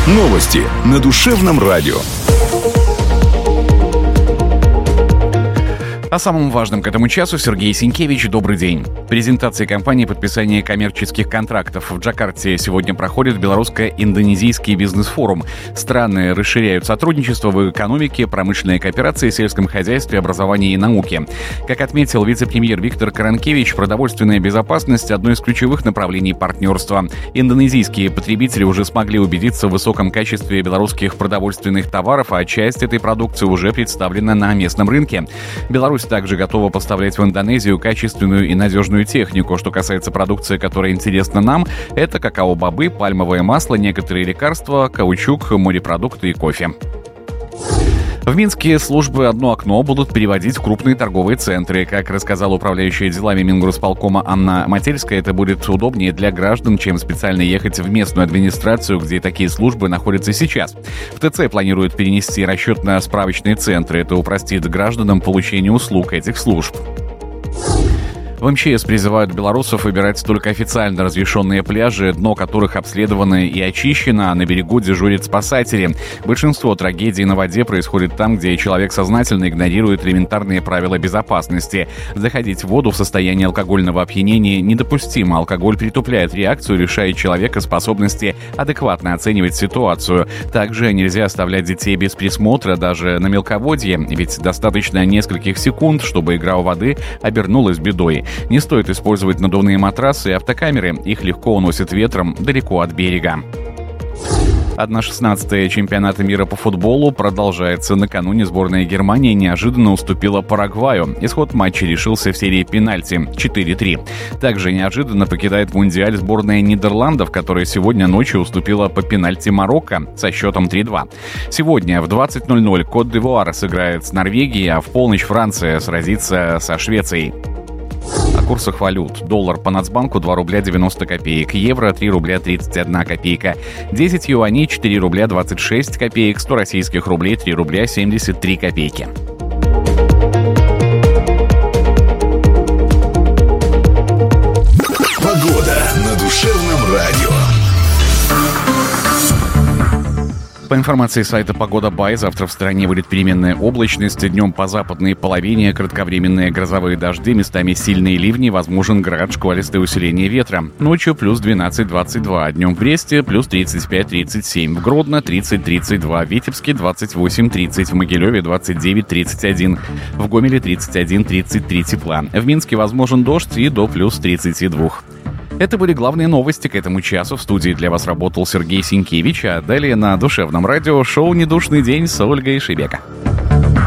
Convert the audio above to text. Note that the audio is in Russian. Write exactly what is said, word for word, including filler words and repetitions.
Новости на Душевном радио. О самом важном к этому часу Сергей Сенкевич. Добрый день. Презентация компании подписания коммерческих контрактов в Джакарте сегодня проходит белорусско-индонезийский бизнес-форум. Страны расширяют сотрудничество в экономике, промышленной кооперации, сельском хозяйстве, образовании и науке. Как отметил вице-премьер Виктор Каранкевич, продовольственная безопасность – одно из ключевых направлений партнерства. Индонезийские потребители уже смогли убедиться в высоком качестве белорусских продовольственных товаров, а часть этой продукции уже представлена на местном рынке. Беларусь также готова поставлять в Индонезию качественную и надежную технику. Что касается продукции, которая интересна нам, это какао-бобы, пальмовое масло, некоторые лекарства, каучук, морепродукты и кофе. В Минске службы «Одно окно» будут переводить в крупные торговые центры. Как рассказала управляющая делами Мингрусполкома Анна Мательская, это будет удобнее для граждан, чем специально ехать в местную администрацию, где такие службы находятся сейчас. В ТЦ планируют перенести расчетно-справочные центры. Это упростит гражданам получение услуг этих служб. В МЧС призывают белорусов выбирать только официально разрешенные пляжи, дно которых обследовано и очищено, а на берегу дежурят спасатели. Большинство трагедий на воде происходит там, где человек сознательно игнорирует элементарные правила безопасности. Заходить в воду в состоянии алкогольного опьянения недопустимо. Алкоголь притупляет реакцию, лишает человека способности адекватно оценивать ситуацию. Также нельзя оставлять детей без присмотра даже на мелководье, ведь достаточно нескольких секунд, чтобы игра у воды обернулась бедой. Не стоит использовать надувные матрасы и автокамеры, их легко уносит ветром далеко от берега. одна шестнадцатая чемпионата мира по футболу продолжается. Накануне сборная Германии неожиданно уступила Парагваю. Исход матча решился в серии пенальти четыре три. Также неожиданно покидает Мундиаль сборная Нидерландов, которая сегодня ночью уступила по пенальти Марокко со счетом три два. Сегодня в двадцать ноль ноль Кот-д'Ивуар сыграет с Норвегией, а в полночь Франция сразится со Швецией. О курсах валют. Доллар по Нацбанку два рубля девяносто копеек, евро три рубля тридцать одна копейка, десять юаней четыре рубля двадцать шесть копеек, сто российских рублей три рубля семьдесят три копейки. Погода на Душевном радио. По информации сайта «Погода Бай», завтра в стране будет переменная облачность. Днем по западной половине кратковременные грозовые дожди, местами сильные ливни, возможен град, шквалистое усиление ветра. Ночью плюс двенадцать двадцать два, днем в Бресте плюс тридцать пять тридцать семь, в Гродно тридцать тридцать два, в Витебске двадцать восемь тридцать, в Могилеве двадцать девять тридцать один, в Гомеле тридцать один тридцать три тепла. В Минске возможен дождь и до плюс тридцати двух. Это были главные новости к этому часу. В студии для вас работал Сергей Сенкевич, а далее на Душевном радио шоу «Недушный день» с Ольгой Шебека.